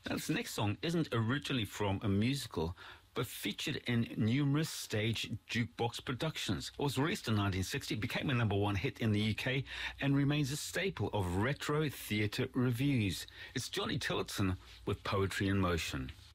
Now, this next song isn't originally from a musical, but featured in numerous stage jukebox productions. It was released in 1960, became a #1 hit in the UK, and remains a staple of retro theatre reviews. It's Johnny Tillotson with Poetry in Motion.